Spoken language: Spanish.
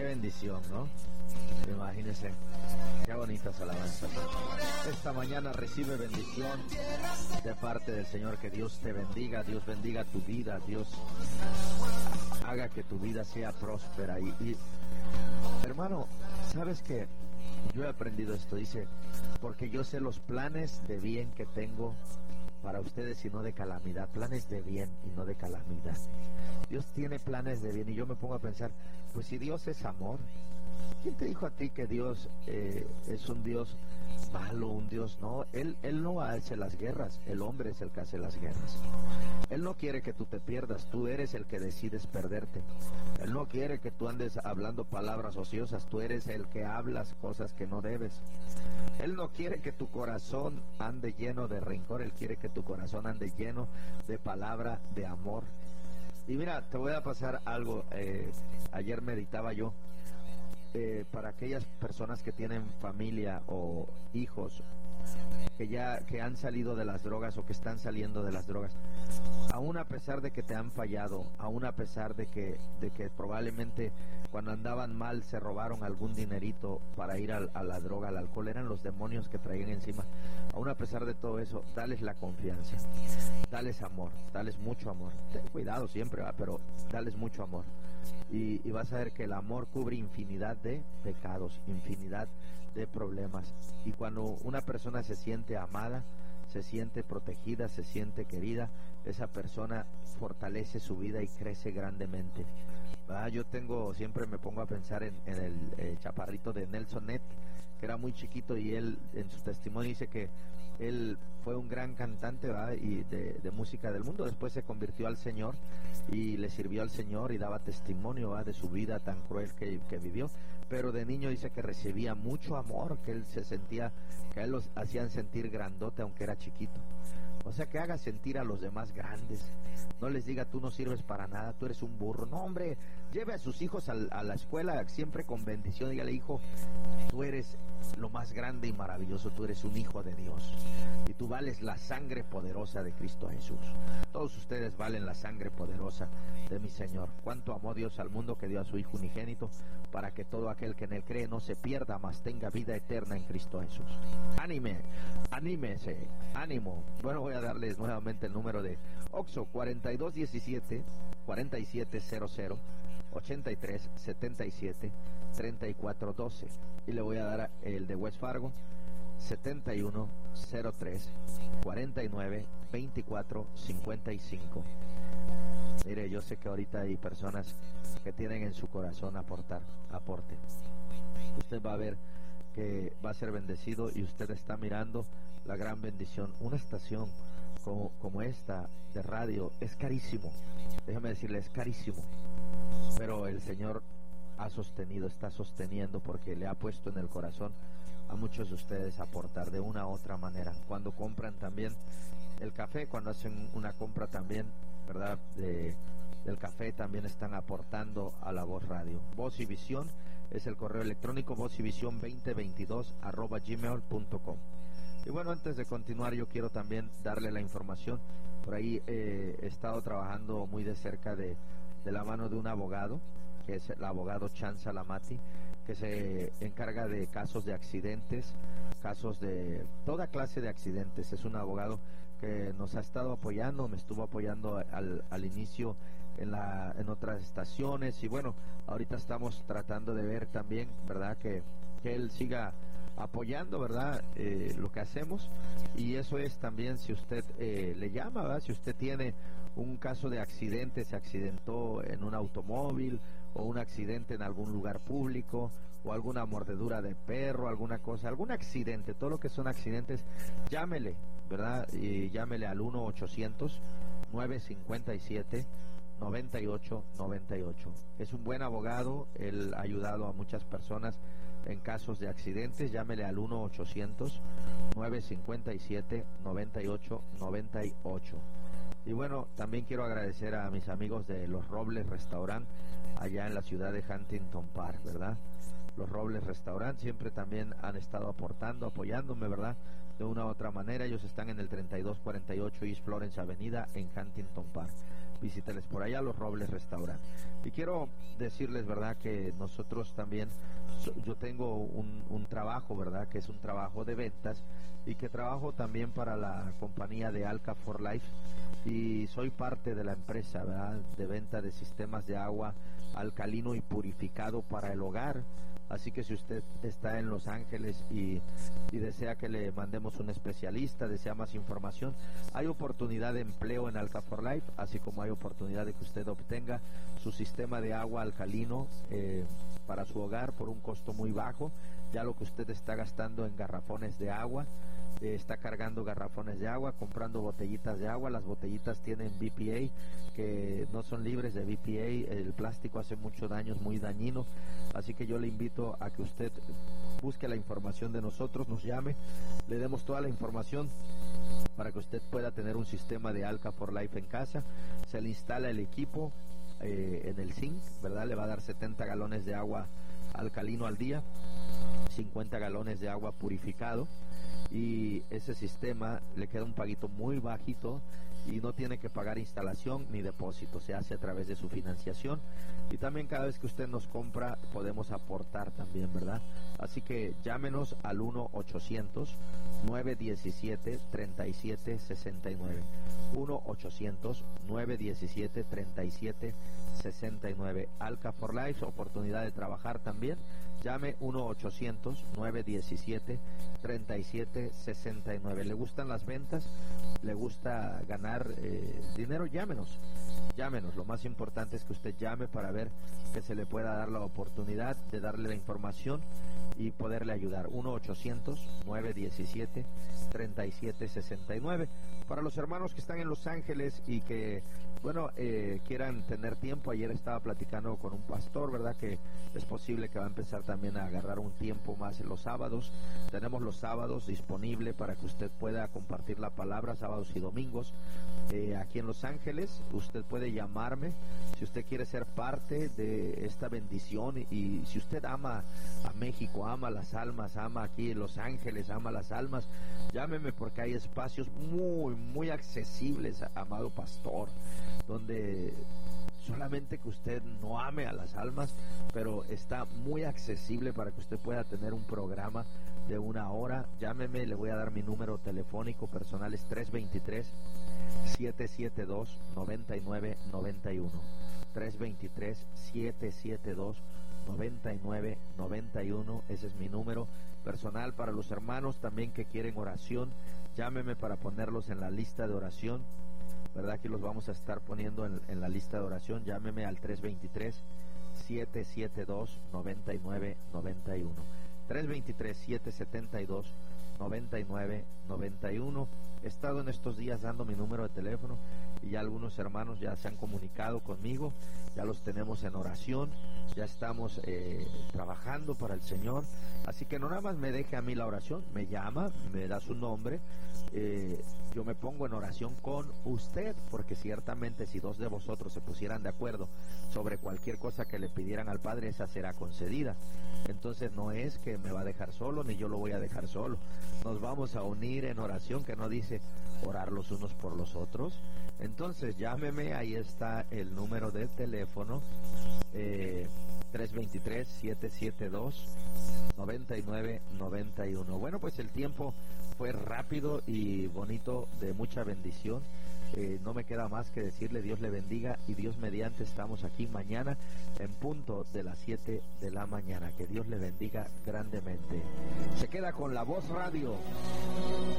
bendición, ¿no? Imagínense, qué bonitas alabanzas. Esta mañana recibe bendición de parte del Señor. Que Dios te bendiga, Dios bendiga tu vida, Dios haga que tu vida sea próspera. Y hermano, ¿sabes qué? Yo he aprendido esto, dice, porque yo sé los planes de bien que tengo para ustedes y no de calamidad, planes de bien y no de calamidad. Dios tiene planes de bien y yo me pongo a pensar, pues si Dios es amor, ¿quién te dijo a ti que Dios es un Dios malo, un Dios no? Él no hace las guerras, el hombre es el que hace las guerras. Él no quiere que tú te pierdas, tú eres el que decides perderte. Él no quiere que tú andes hablando palabras ociosas, tú eres el que hablas cosas que no debes. Él no quiere que tu corazón ande lleno de rencor, Él quiere que tu corazón ande lleno de palabra de amor. Y mira, te voy a pasar algo, ayer meditaba yo, para aquellas personas que tienen familia o hijos que han salido de las drogas o que están saliendo de las drogas, aún a pesar de que te han fallado, aún a pesar de que probablemente cuando andaban mal se robaron algún dinerito para ir a la droga, al alcohol, eran los demonios que traían encima, aún a pesar de todo eso, dales la confianza, dales amor, dales mucho amor, ten cuidado siempre, pero dales mucho amor. Y vas a ver que el amor cubre infinidad de pecados, infinidad de problemas. Y cuando una persona se siente amada, se siente protegida, se siente querida, esa persona fortalece su vida y crece grandemente. Yo siempre me pongo a pensar en el chaparrito de Nelson Ned, que era muy chiquito, y él en su testimonio dice que él fue un gran cantante, ¿verdad? Y de música del mundo. Después se convirtió al Señor y le sirvió al Señor y daba testimonio, ¿verdad?, de su vida tan cruel que vivió. Pero de niño dice que recibía mucho amor, que él se sentía, que a él los hacían sentir grandote aunque era chiquito. O sea, que haga sentir a los demás grandes. No les diga, tú no sirves para nada, tú eres un burro. No, hombre, lleve a sus hijos a la escuela siempre con bendición. Dígale, hijo, tú eres lo más grande y maravilloso, tú eres un hijo de Dios. Y tú vales la sangre poderosa de Cristo Jesús. Todos ustedes valen la sangre poderosa de mi Señor. Cuánto amó Dios al mundo que dio a su Hijo unigénito, para que todo aquel que en él cree no se pierda, mas tenga vida eterna en Cristo Jesús. Anímese, ánimo. Bueno, voy a darles nuevamente el número de Oxxo, 4217 4700 83 77 34 12, y le voy a dar el de West Fargo, 7103 49 24 55. Mire, yo sé que ahorita hay personas que tienen en su corazón aporte. Usted va a ver que va a ser bendecido, y usted está mirando la gran bendición. Una estación como esta de radio es carísimo, déjame decirle, es carísimo, pero el Señor está sosteniendo, porque le ha puesto en el corazón a muchos de ustedes aportar de una u otra manera. Cuando compran también el café, cuando hacen una compra también, ¿verdad?, del café, también están aportando a La Voz Radio. Voz y Visión es el correo electrónico, vozyvisión2022@gmail.com. Y bueno, antes de continuar, yo quiero también darle la información. Por ahí he estado trabajando muy de cerca de la mano de un abogado, que es el abogado Chan Salamati, que se encarga de casos de accidentes, casos de toda clase de accidentes. Es un abogado que nos ha estado apoyando, me estuvo apoyando al inicio en otras estaciones, y bueno, ahorita estamos tratando de ver también, ¿verdad?, que él siga apoyando, ¿verdad?, lo que hacemos. Y eso es también, si usted le llama, ¿verdad?, si usted tiene un caso de accidente, se accidentó en un automóvil, o un accidente en algún lugar público, o alguna mordedura de perro, alguna cosa, algún accidente, todo lo que son accidentes, llámele, ¿verdad?, y llámele al 1-800-957-9898. Es un buen abogado, él ha ayudado a muchas personas en casos de accidentes. Llámele al 1-800-957-9898. Y bueno, también quiero agradecer a mis amigos de Los Robles Restaurant, allá en la ciudad de Huntington Park, ¿verdad? Los Robles Restaurant siempre también han estado apoyándome, ¿verdad?, de una u otra manera. Ellos están en el 3248 East Florence Avenida en Huntington Park. visíteles por allá, Los Robles Restaurant. Y quiero decirles, ¿verdad?, que nosotros también, yo tengo un trabajo, ¿verdad?, que es un trabajo de ventas, y que trabajo también para la compañía de Alka for Life, y soy parte de la empresa, ¿verdad?, de venta de sistemas de agua alcalino y purificado para el hogar. Así que si usted está en Los Ángeles y desea que le mandemos un especialista, desea más información, hay oportunidad de empleo en Alka for Life, así como hay oportunidad de que usted obtenga su sistema de agua alcalino para su hogar por un costo muy bajo. Ya lo que usted está gastando en garrafones de agua, está cargando garrafones de agua, comprando botellitas de agua. Las botellitas tienen BPA, que no son libres de BPA. El plástico hace mucho daño, es muy dañino. Así que yo le invito a que usted busque la información de nosotros, nos llame, le demos toda la información para que usted pueda tener un sistema de Alka for Life en casa. Se le instala el equipo en el zinc, ¿verdad? Le va a dar 70 galones de agua alcalino al día, 50 galones de agua purificado, y ese sistema le queda un paguito muy bajito y no tiene que pagar instalación ni depósito, se hace a través de su financiación, y también cada vez que usted nos compra podemos aportar también, ¿verdad? Así que llámenos al 1-800-917-3769, 1-800-917-3769. Alka for Life, oportunidad de trabajar también. Llame 1-800-917-3769. ¿Le gustan las ventas? ¿Le gusta ganar dinero? Llámenos. Lo más importante es que usted llame para ver que se le pueda dar la oportunidad de darle la información y poderle ayudar. 1-800-917-3769. Para los hermanos que están en Los Ángeles y que, bueno, quieran tener tiempo, ayer estaba platicando con un pastor, ¿verdad?, que es posible que va a empezar también a agarrar un tiempo más en los sábados. Tenemos los sábados disponible para que usted pueda compartir la palabra, sábados y domingos. Aquí en Los Ángeles, usted puede llamarme si usted quiere ser parte de esta bendición, y si usted ama a México, ama las almas, ama aquí en Los Ángeles, ama las almas, llámeme, porque hay espacios muy accesibles, amado pastor, donde solamente que usted no ame a las almas, pero está muy accesible para que usted pueda tener un programa de 1 hora. Llámeme, le voy a dar mi número telefónico personal, es 323-772-9991, 323-772-9991, ese es mi número personal. Para los hermanos también que quieren oración, llámeme para ponerlos en la lista de oración, ¿verdad?, que los vamos a estar poniendo en la lista de oración. Llámeme al 323-772-9991, 323-772-9991. He estado en estos días dando mi número de teléfono y ya algunos hermanos ya se han comunicado conmigo, ya los tenemos en oración, ya estamos trabajando para el Señor. Así que no nada más me deje a mí la oración, me llama, me da su nombre, yo me pongo en oración con usted, porque ciertamente si 2 de vosotros se pusieran de acuerdo sobre cualquier cosa que le pidieran al Padre, esa será concedida. Entonces no es que me va a dejar solo, ni yo lo voy a dejar solo. Nos vamos a unir en oración, que no dice orar los unos por los otros. Entonces llámeme, ahí está el número de teléfono, 323-772-9991. Bueno, pues el tiempo fue rápido y bonito, de mucha bendición. No me queda más que decirle Dios le bendiga, y Dios mediante estamos aquí mañana en punto de las 7 de la mañana. Que Dios le bendiga grandemente. Se queda con La Voz Radio.